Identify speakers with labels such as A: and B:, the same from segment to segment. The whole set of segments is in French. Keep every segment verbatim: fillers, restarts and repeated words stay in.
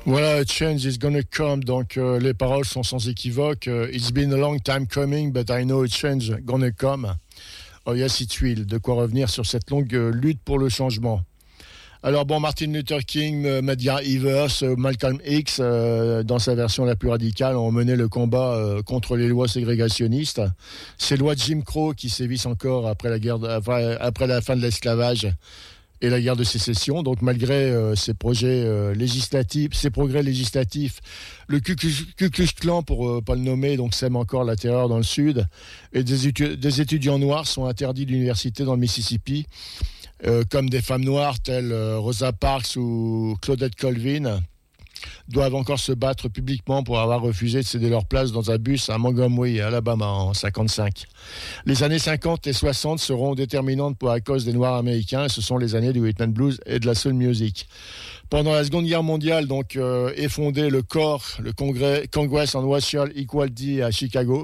A: Voilà, a change is gonna come. Donc, euh, les paroles sont sans équivoque. Euh, It's been a long time coming, but I know a change gonna come. Oh yes, it will. De quoi revenir sur cette longue euh, lutte pour le changement. Alors bon, Martin Luther King, euh, Medgar Evers, euh, Malcolm X, euh, dans sa version la plus radicale, ont mené le combat euh, contre les lois ségrégationnistes. Ces lois de Jim Crow qui sévissent encore après la guerre, de, après, après la fin de l'esclavage et la guerre de sécession. Donc malgré euh, ces projets euh, législatifs, ces progrès législatifs, le Ku Klux, Ku Klux Klan, pour ne euh, pas le nommer, donc sème encore la terreur dans le Sud. Et des, étu- des étudiants noirs sont interdits de l'université dans le Mississippi, euh, comme des femmes noires telles euh, Rosa Parks ou Claudette Colvin doivent encore se battre publiquement pour avoir refusé de céder leur place dans un bus à Montgomery, Alabama, en cinquante-cinq. Les années cinquante et soixante seront déterminantes pour la cause des Noirs américains. Ce sont les années du rhythm and blues et de la soul music. Pendant la Seconde Guerre mondiale, donc, euh, est fondé le C O R, le Congrès, Congress on Racial Equality à Chicago.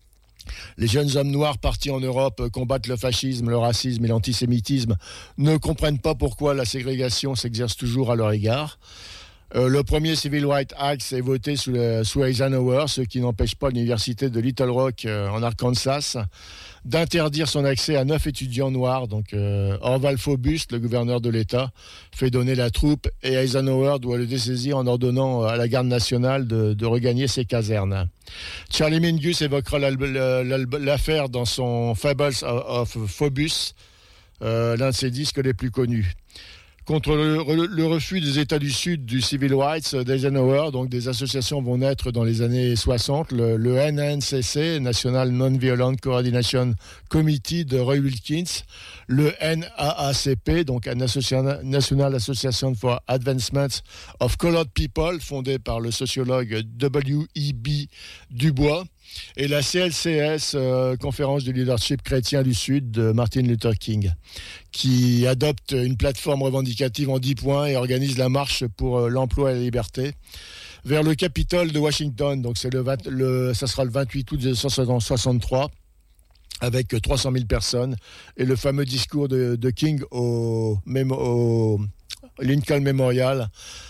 A: Les jeunes hommes noirs partis en Europe combattent le fascisme, le racisme et l'antisémitisme, ne comprennent pas pourquoi la ségrégation s'exerce toujours à leur égard. Euh, le premier Civil Rights Act est voté sous, le, sous Eisenhower, ce qui n'empêche pas l'université de Little Rock euh, en Arkansas d'interdire son accès à neuf étudiants noirs. Donc euh, Orval Faubus, le gouverneur de l'État, fait donner la troupe et Eisenhower doit le dessaisir en ordonnant à la garde nationale de, de regagner ses casernes. Charlie Mingus évoquera l'affaire dans son Fables of Faubus, euh, l'un de ses disques les plus connus. Contre le, le refus des États du Sud du Civil Rights d'Eisenhower, donc des associations vont naître dans les années soixante. Le, le N N C C, National Non-Violent Coordination Committee de Roy Wilkins, le N A A C P, donc National Association for Advancement of Colored People, fondé par le sociologue W E B Du Bois, et la C L C S, euh, Conférence du leadership chrétien du Sud de Martin Luther King, qui adopte une plateforme revendicative en dix points et organise la marche pour euh, l'emploi et la liberté vers le Capitole de Washington. Donc c'est le, vingt, le ça sera le vingt-huit août dix-neuf cent soixante-trois, avec trois cent mille personnes, et le fameux discours de, de King au, au Lincoln Memorial,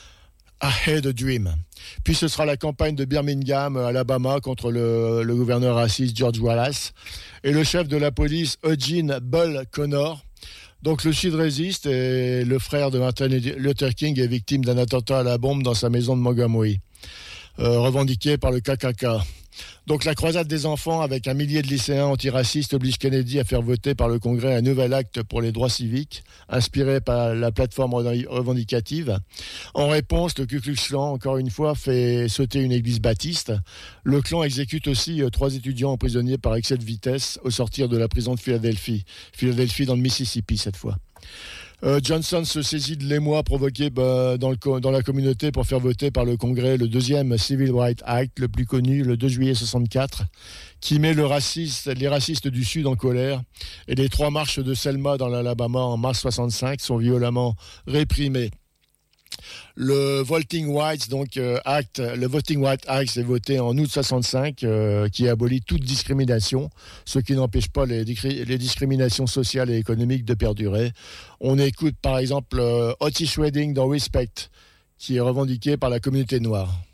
A: I had a dream. Puis ce sera la campagne de Birmingham, Alabama, contre le, le gouverneur raciste George Wallace et le chef de la police Eugene Bull Connor. Donc le Sud résiste et le frère de Martin Luther King est victime d'un attentat à la bombe dans sa maison de Montgomery, euh, revendiqué par le K K K. Donc la croisade des enfants avec un millier de lycéens antiracistes oblige Kennedy à faire voter par le Congrès un nouvel acte pour les droits civiques, inspiré par la plateforme revendicative. En réponse, le Ku Klux Klan, encore une fois, fait sauter une église baptiste. Le clan exécute aussi euh, trois étudiants emprisonnés par excès de vitesse au sortir de la prison de Philadelphie. Philadelphie dans le Mississippi cette fois. Euh, Johnson se saisit de l'émoi provoqué bah, dans, le, dans la communauté pour faire voter par le Congrès le deuxième Civil Rights Act, le plus connu, le deux juillet soixante-quatre, qui met le raciste, les racistes du Sud en colère. Et les trois marches de Selma dans l'Alabama en mars soixante-cinq sont violemment réprimées. Le Voting Rights donc euh, Act, le Voting Rights Act est voté en août soixante-cinq, euh, qui abolit toute discrimination, ce qui n'empêche pas les, les discriminations sociales et économiques de perdurer. On écoute par exemple euh, Otis Redding dans Respect, qui est revendiqué par la communauté noire.